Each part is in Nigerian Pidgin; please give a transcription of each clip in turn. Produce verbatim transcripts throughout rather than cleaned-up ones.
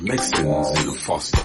Mexicans in the Foster.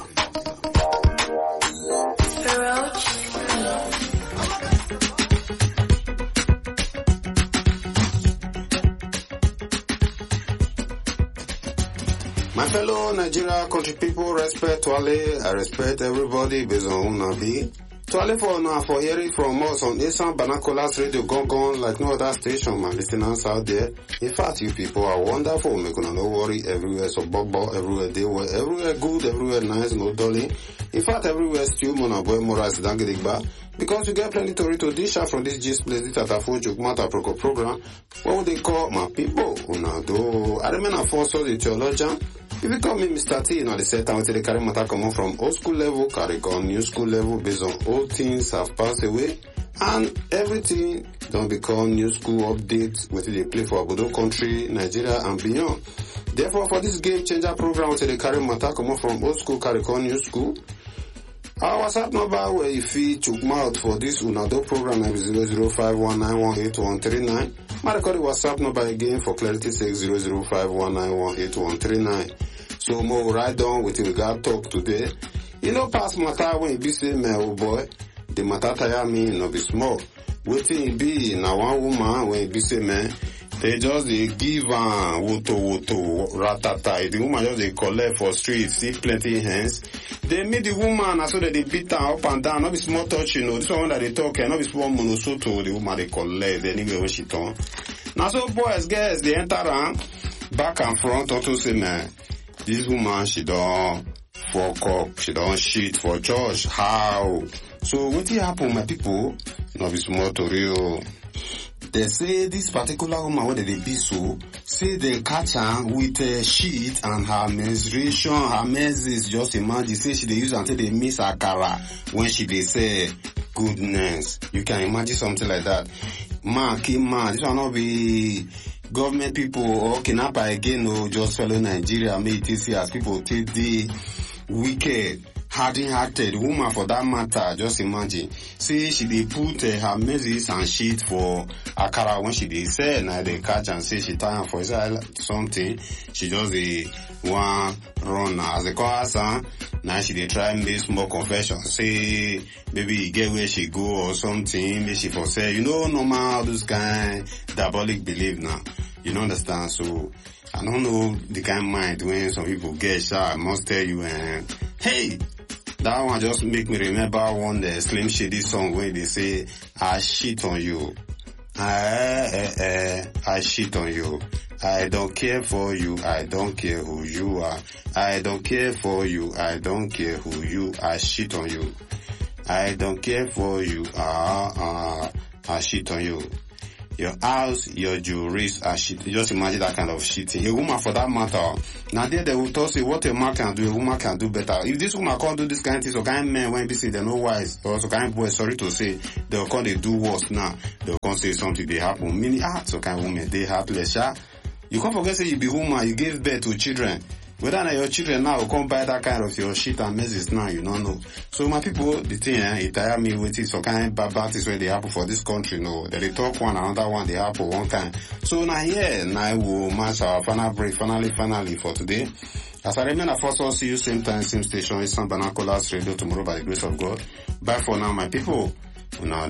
My fellow Nigeria country people, respect Twale. I respect everybody based on who na be. Twale for now for hearing from us on Esan Banakolas Radio Gong Gong like no other station, my listeners out there. In fact, you people are wonderful. Make una no worry everywhere. So bobo everywhere they were everywhere good, everywhere nice, no dolly. In fact, everywhere still mona boy moras dangedigba. Because you get plenty to to dish out from this gist place, this Atafo Jukmata Proko program. What would they call my people? Una do. I remain a force of the theologian. If you call me Mister T, you know, the set time until the carry matter come on from old school level, carry on new school level based on old things have passed away. And everything don't become new school updates with they play for Abudo country, Nigeria and beyond. Therefore, for this game changer program until the carry matter come on from old school, carry on new school. Our WhatsApp number where you feel took out for this Unado program is zero zero five one nine one eight one three nine. My record WhatsApp number again for clarity six zero zero five one nine one eight one three nine. So more right on with we got talk today. You know past matter when you be say me oh boy, the matter tire me no be small. Waiting it be na one woman when you be say man. They just they give uh, woto woto ratata. The woman just they collect for streets, see plenty hands. They meet the woman and so that they beat her up and down. Not be small touch, you know. This one that they talk and not be small monosoto. The woman they collect anyway when she turn. Now so boys, girls, they enter around back and front to say man, this woman she don't fuck up, she don't shit for church. How? So what happen, my people? Not be small to real. They say this particular woman, what did they be so? Say they catch her with a sheet and her menstruation, her menses, just imagine, say she they use until they miss her cara when she they say, goodness. You can imagine something like that. Man, keep man, this will not be government people or kidnapper again, or just fellow Nigeria, may it see as people take the wicked. Hardy-hearted woman for that matter, just imagine. See, she dey put uh, her menses and shit for akara when she dey sell. Now they catch and say she tired for something. She just dey one run as they call her son. Now she dey try make small confession. Say maybe get where she go or something. Maybe she for say you know normal those kind diabolic belief now. You don't understand? So I don't know the kind of mind when some people get shot. I must tell you, and hey. That one just make me remember one the Slim Shady song where they say, I shit on you. I, eh, eh, I shit on you. I don't care for you. I don't care who you are. I don't care for you. I don't care who you are. I shit on you. I don't care for you. Ah, ah, I shit on you. Your house, your jewelries are shit. Just imagine that kind of shitting. A woman for that matter. Now there they will tell say what a man can do, a woman can do better. If this woman can't do this kind of thing, so kind of men when they say they're no wise, or so kind of boy, sorry to say, they'll come they do worse now. They'll come say something they happen. Meaning, ah, so kind of women, they heartless, yeah? You can't forget say you be woman, you gave birth to children. Whether now your children now will come buy that kind of your shit and messes now, you don't know. So my people, the thing, eh, it tire me with it, so kind of bad bad things when they happen for this country, no. They talk one, another one, they happen one time. So now here, now we'll match our final break, finally, finally for today. As I remain a first, I'll see you same time, same station, it's San Banakolas Radio tomorrow by the grace of God. Bye for now, my people. Now,